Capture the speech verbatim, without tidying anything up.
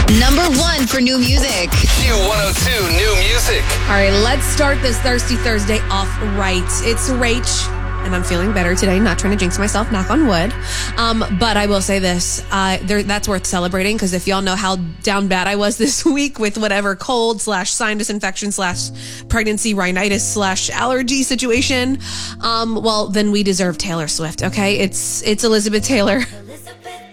Number one for new music. Q one oh two New Music. All right, let's start this Thirsty Thursday off right. It's Rach, and I'm feeling better today. Not trying to jinx myself, knock on wood. Um, but I will say this, uh, there, that's worth celebrating, because if y'all know how down bad I was this week with whatever cold slash sinus infection slash pregnancy rhinitis slash allergy situation, um, well, then we deserve Taylor Swift, okay? It's, it's Elizabeth Taylor.